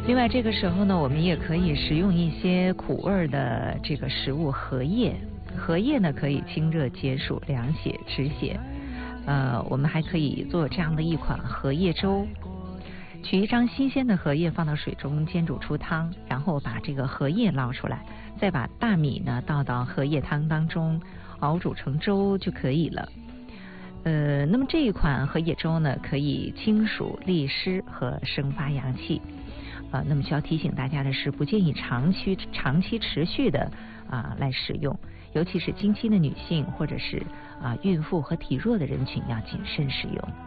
另外这个时候呢，我们也可以食用一些苦味的这个食物，荷叶。荷叶呢可以清热解暑、凉血止血。我们还可以做这样的一款荷叶粥。取一张新鲜的荷叶放到水中煎煮出汤，然后把这个荷叶捞出来，再把大米呢倒到荷叶汤当中熬煮成粥就可以了。那么这一款荷叶粥呢，可以清暑利湿和生发阳气。那么需要提醒大家的是，不建议长期持续的来使用，尤其是经期的女性或者是孕妇和体弱的人群要谨慎使用。